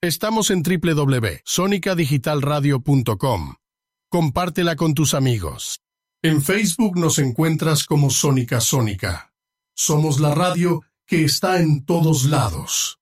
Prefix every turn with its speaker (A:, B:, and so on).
A: Estamos en www.sonicadigitalradio.com. Compártela con tus amigos. En Facebook nos encuentras como Sónica Sónica. Somos la radio que está en todos lados.